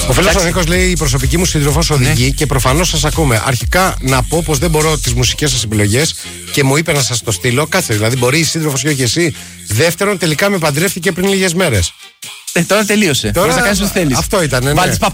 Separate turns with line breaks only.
Ο φίλος ο Νίκος λέει: η προσωπική μου σύντροφος οδηγεί και προφανώς σας ακούμε. Αρχικά να πω πως δεν μπορώ τις μουσικές σας επιλογές και μου είπε να σας το στείλω. Κάτσε, δηλαδή μπορεί η σύντροφος και όχι εσύ. Δεύτερον, τελικά με παντρεύτηκε πριν λίγες μέρες.
Τώρα τελείωσε. Τώρα θα κάνεις ό,τι θέλεις.
Αυτό ήταν. Ναι.